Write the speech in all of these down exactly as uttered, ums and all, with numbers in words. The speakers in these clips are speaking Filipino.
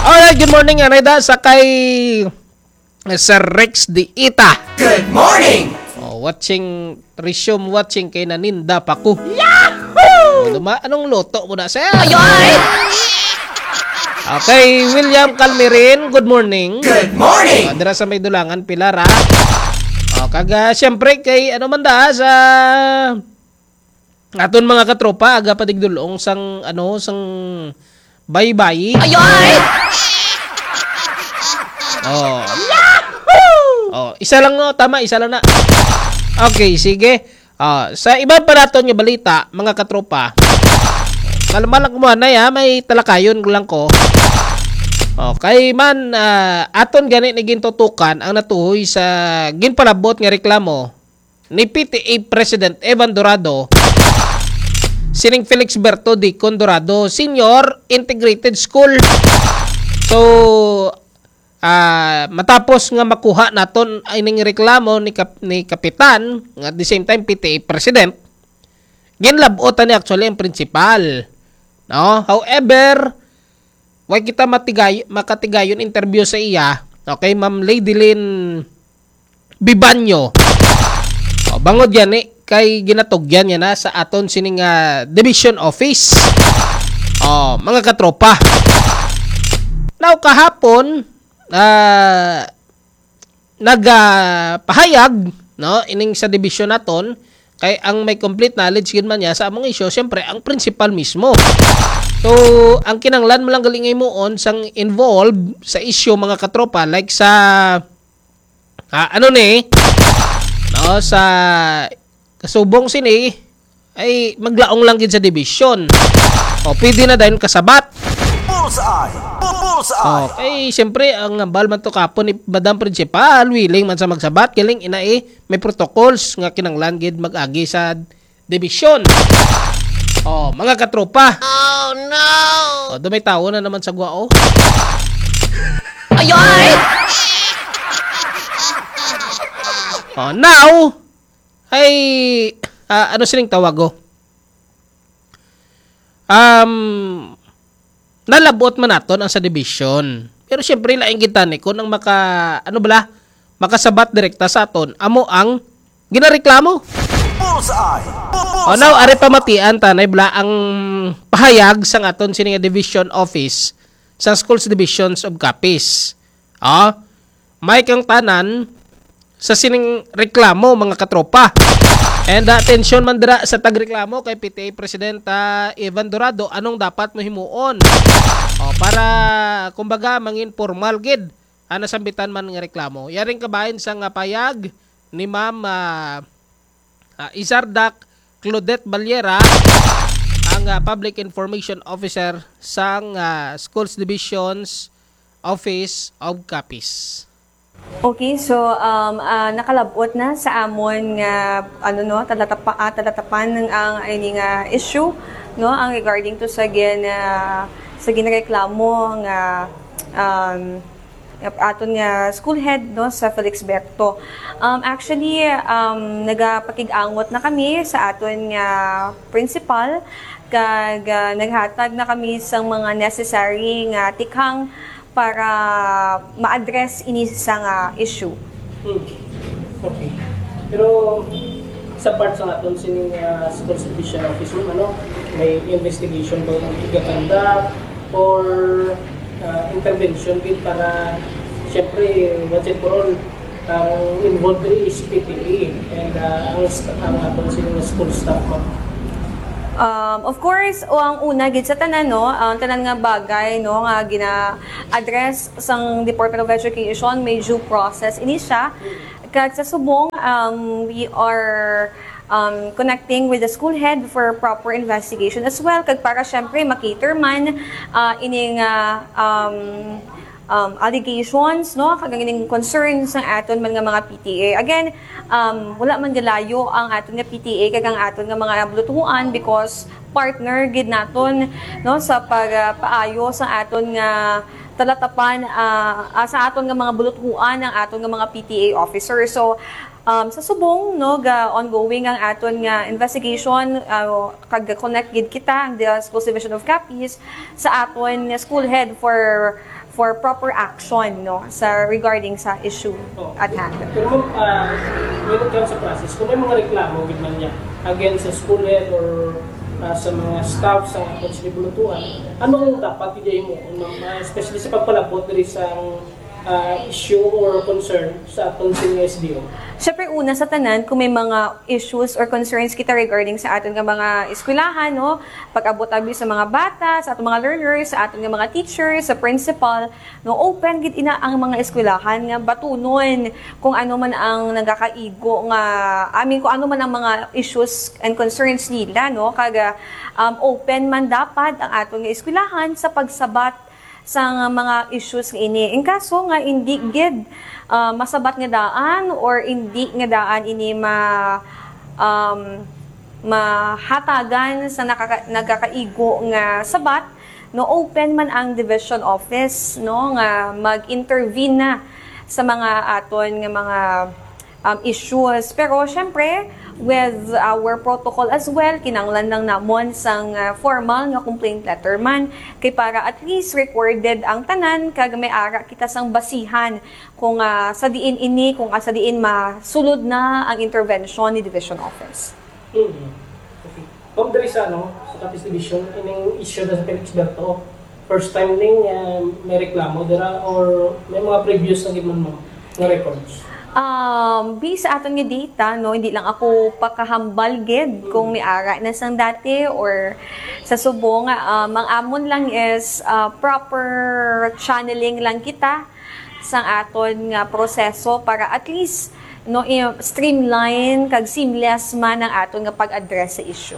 Alright, good morning Aneda sa kay Sir Rex Di Ita. Good morning! Oh, watching, resume watching kay naninda pa ko. Yahoo! Duma, anong loto mo na, sir? Ayoy! Okay, William Calmerin, good morning. Good morning! Oh, dira sa may dulangan, Pilar, ha? Oh, kaga, siyempre, kay ano man da, sa aton mga katropa, aga patigdulong sang, ano, sang bye-bye. Ayoy! Oh. Oh, isa lang no, tama, isa lang na. Okay, sige. Uh, sa iba pa naton nga balita, mga katropa. Kalma lang mo na ya, may talakayon lang ko. Okay, man uh, aton gani ni gintutukan ang natuhoy sa ginpalabot nga reklamo ni P T A President Evan Dorado sining Felix Berto D. Condorado Senior Integrated School. So, Uh, matapos nga makuha naton ay ning reklamo ni, Kap- ni Kapitan at the same time P T A President, ginlabotan ni actually ang principal. No? However, why kita matigay, makatigayon interview sa iya, okay, Ma'am Lady Lynn Bibanyo. O, bangod yan eh, kay ginatugyan niya na sa aton sining uh, division office. O, mga katropa. Now, kahapon, Uh, nagpahayag uh, no ining sa division naton kay ang may complete knowledge gid man niya sa among issue syempre ang principal mismo. So ang kinanglan mo lang galingay mo on sang involved sa issue mga katropa like sa uh, ano ni no sa kasubong sini ay maglaong lang gid sa division. O pwede na dayon kasabat. Bullseye! Bullseye! Okay, siyempre, ang ambal man to kapon ni Madam Principal, willing man sa magsabat, galing ina eh, may protocols nga kinanglan gid mag-agi sa division. Oh, mga katropa. Oh no! Oh, dumay tawo na naman sa guwao. Ayoy! Oh, now, ay, uh, ano sining tawago? Um, nalabot man naton ang sa division. Pero syempre laing kita ni kun ang maka ano bala makasabat direkta sa aton amo ang ginareklamo. Bullseye! O now are pamatian tanay bala ang pahayag sang aton sini nga division office sa schools divisions of Capiz. Ah, may kang tanan sa sining reklamo mga katropa. And uh, attention man dira sa tagreklamo kay P T A President uh, Evan Dorado anong dapat mo himuon. O, para kumbaga mangin formal gid ana sambitan man nga reklamo. Yaring kabahin sa nga payag ni Ma'am uh, uh, Izardak Claudette Baliera ang uh, Public Information Officer sang uh, Schools Divisions Office of Capiz. Okay, so um, uh, nakalabot na sa amon nga ano no talatapa uh, talatapan ng ang ini nga issue no ang regarding to sa gin uh, sa ginreklamo nga um aton nga school head no sa Felix Berto. Um actually um nagapakig-angot na kami sa aton nga principal kag uh, naghatag na kami sang mga necessary nga tikhang para ma-address ini sa nga issue. Hmm. Okay. Pero sa part sa aton sining uh, Schools Division Office ano, may investigation ba ang igakanda or uh, intervention din para siyempre once and for all ang involved is P T A and uh, ang, ang aton sining school staff mo. Um, of course, o ang una gid sa tanan no, ang tanan nga bagay no nga gina-address sang Department of Education may due process ini siya. Kag sa subong um, we are um, connecting with the school head for proper investigation as well kag para syempre makater man uh, ining uh, um, um, allegations no kag ining concerns ng aton man nga mga P T A. Again, um, wala man galayo ang aton nga P T A kag ang aton nga mga bulutuan because partner gid naton no sa pagpaayo sa aton nga talatapan uh, uh, sa aton nga mga bulutuan ng aton nga mga P T A officer. So um, sa subong no ga ongoing ang aton nga investigation uh, kag connect gid kita ang the Schools Division of Capiz sa aton nga school head for for proper action no sa regarding sa issue Oh. at hand. Pero ma'am, uh, when it comes sa process, kung may mga reklamo, gid man niya, against sa school head or uh, sa mga staff sa aton sa libulutuan, ano ang dapat i mo, ma'am, uh, especially sa pagpalabot diri sa uh, issue or concern sa aton sa S D O? Siyempre, una sa tanan, kung may mga issues or concerns kita regarding sa aton nga mga eskwelahan, no? Pag-abot-abi sa mga bata, sa aton mga learners, sa aton nga mga teachers, sa principal, no? Open gid ina ang mga eskwelahan nga batunon kung ano man ang nagakaigo nga, amin kung ano man ang mga issues and concerns nila, no? Kaga um, open man dapat ang aton nga eskwelahan sa pagsabat sa nga mga issues nga ini. In kaso nga hindi gid uh, masabat nga daan or hindi nga daan ini ma um, mahatagan sa nakaka, nagkakaigo nga sabat, no, open man ang division office no nga mag-intervene na sa mga aton nga mga um, issues. Pero syempre with our protocol as well, kinanglan lang namon sang uh, formal nga complaint letter man kay para at least recorded ang tanan kag may ara kita sang basihan kung uh, sa diin ini kung uh, sa diin masulod na ang intervention ni division office. Mm-hmm. Okay. Kung diri sa ano, sa Capiz Division, ining issue na sa Felix Berto, first time ning uh, may reklamo dira or may mga previous na gid man mo nga records? Um, based sa aton nga data, no, hindi lang ako pakahambal gid kung may ara na sang dati or sa Subo nga, um, ang amon lang is uh, proper channeling lang kita sang aton nga proseso para at least no i- streamline kag seamless man ang aton nga pag-address sa issue.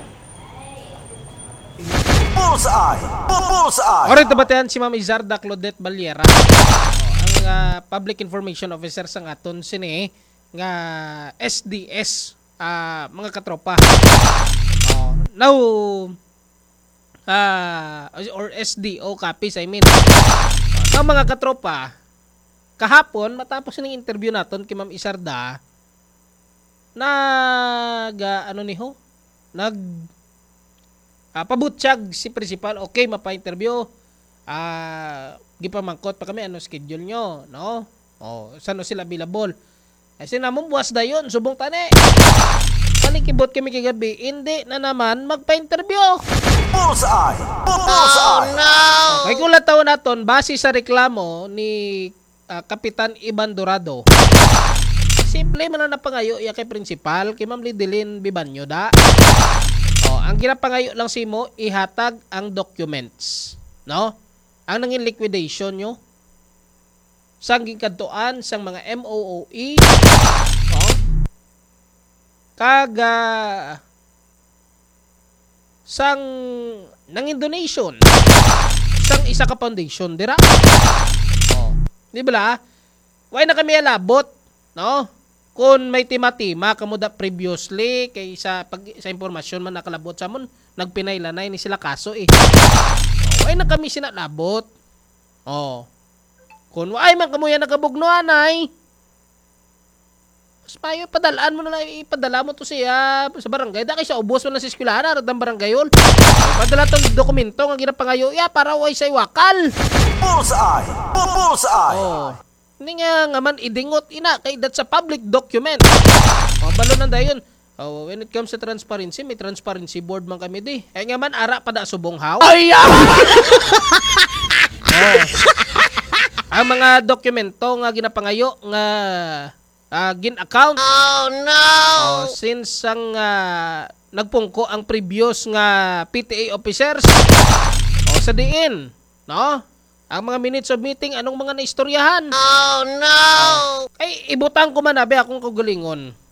Bullseye! Bullseye! Alright, tabatayan si Ma'am Izarda Claudette Baliera, ang uh, Public Information Officer sa aton sini nga S D S, uh, mga katropa. Oh, now uh, or S D O Capiz, I mean. Now mga katropa, kahapon matapos ning interview naton kay Ma'am Izarda, nag uh, ano ni ho? Nag uh, pabutsyag si principal, okay, mapa-interview. Ah, uh, gipamangkot pa kami ano schedule nyo, no? Oh, saan sila available? Ay sinamong buwas dayon, subong tani. Panikibot kami kagabi, hindi na naman magpa-interview. Bullseye! Bullseye! Okay, kung lataw naton, base sa reklamo ni uh, Kapitan Iban Dorado, simple man na napangayo iya kay principal, kay Ma'am Lidilin Bibanyo da. Oh, ang ginapangayo lang si mo, ihatag ang documents, no? Ang nangin liquidation nyo, sang gingkadtuan sang mga M O O E, oh, kaga sang nangin donation sang isa ka foundation dira. Oh, di ba? Why na kami alabot, no? Kung may tima-tima kamuda previously kay sa pag sa impormasyon man nakalabot sa mon, nagpinaylanay ni sila kaso eh. Oh, ay na kami sinalabot. Oh. Kung ay man kamo yan nakabugnuan ay. Mas payo padalaan mo na lang, ipadala mo to siya sa barangay. Dahil sa ubos mo na sa eskwelahan, arad ng barangayol. Padala tong dokumento nga ginapangayo, ya, para way sa wakal. Bullseye! Bullseye! Oh. Hindi nga nga man idingot ina kay dat sa public document. Oh, balo na dayon. Oh, when it comes to transparency, may transparency board man kami di. Ay nga man ara pa da subong haw. Ay! Oh. Ang mga dokumento nga ginapangayo nga uh, gin account. Oh no! Oh, since ang uh, nagpungko ang previous nga P T A officers. Oh, sa diin, no? Ang mga minutes of meeting, anong mga naistoryahan? Oh no! Oh, ay ibutang ko man abi akong kagalingon.